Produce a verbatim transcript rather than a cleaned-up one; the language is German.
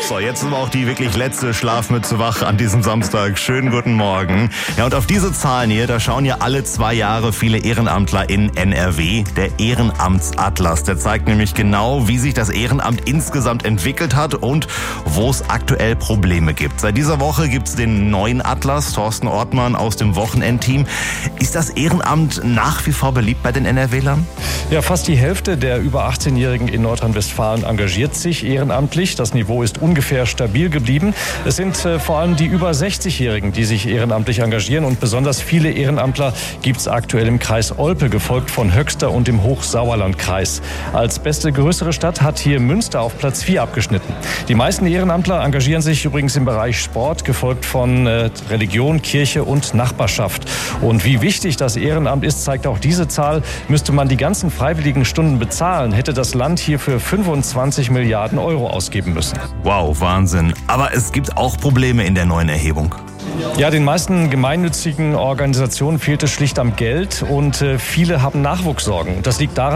So, jetzt ist aber auch die wirklich letzte Schlafmütze wach an diesem Samstag. Schönen guten Morgen. Ja, und auf diese Zahlen hier, da schauen ja alle zwei Jahre viele Ehrenamtler in N R W. Der Ehrenamtsatlas, der zeigt nämlich genau, wie sich das Ehrenamt insgesamt entwickelt hat und wo es aktuell Probleme gibt. Seit dieser Woche gibt's den neuen Atlas. Thorsten Ortmann aus dem Wochenendteam. Ist das Ehrenamt nach wie vor beliebt bei den N R W-Lern? Ja, fast die Hälfte der über achtzehnjährigen in Nordrhein-Westfalen engagiert sich ehrenamtlich. Das Niveau ist ungefähr stabil geblieben. Es sind äh, vor allem die über sechzigjährigen, die sich ehrenamtlich engagieren. Und besonders viele Ehrenamtler gibt es aktuell im Kreis Olpe, gefolgt von Höxter und im Hochsauerlandkreis. Als beste größere Stadt hat hier Münster auf Platz vier abgeschnitten. Die meisten Ehrenamtler engagieren sich übrigens im Bereich Sport, gefolgt von äh, Religion, Kirche und Nachbarschaft. Und wie wichtig das Ehrenamt ist, zeigt auch diese Zahl. Müsste man die ganzen freiwilligen Stunden bezahlen, hätte das Land hierfür fünfundzwanzig Milliarden Euro ausgeben müssen. Wow, Wahnsinn. Aber es gibt auch Probleme in der neuen Erhebung. Ja, den meisten gemeinnützigen Organisationen fehlt es schlicht am Geld und äh, viele haben Nachwuchssorgen. Das liegt daran,